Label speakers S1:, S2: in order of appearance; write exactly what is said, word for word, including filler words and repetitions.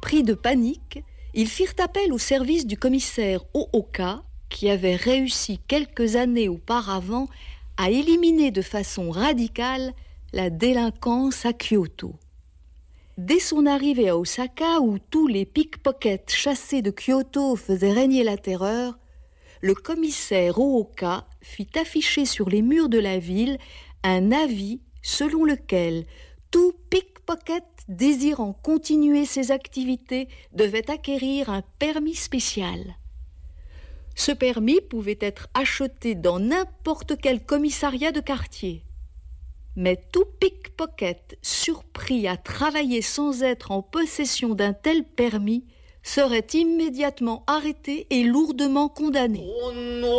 S1: Pris de panique, ils firent appel au service du commissaire Ooka, qui avait réussi quelques années auparavant à éliminer de façon radicale la délinquance à Kyoto. Dès son arrivée à Osaka, où tous les pickpockets chassés de Kyoto faisaient régner la terreur, le commissaire Ooka fit afficher sur les murs de la ville un avis selon lequel tout pickpocket désirant continuer ses activités devait acquérir un permis spécial. Ce permis pouvait être acheté dans n'importe quel commissariat de quartier. Mais tout pickpocket surpris à travailler sans être en possession d'un tel permis serait immédiatement arrêté et lourdement condamné. Oh non!